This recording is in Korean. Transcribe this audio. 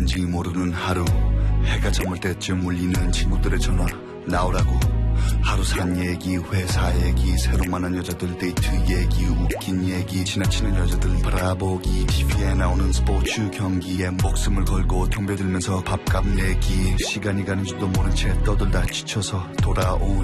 지났는지 모르는 하루 해가 저물 때쯤 울리는 친구들의 전화 나오라고 하루 산 얘기 회사 얘기 새로 만난 여자들 데이트 얘기 웃긴 얘기 지나치는 여자들 바라보기 TV에 나오는 스포츠 경기에 목숨을 걸고 덤벼들면서 밥값 내기 시간이 가는 줄도 모른 채 떠들다 지쳐서 돌아온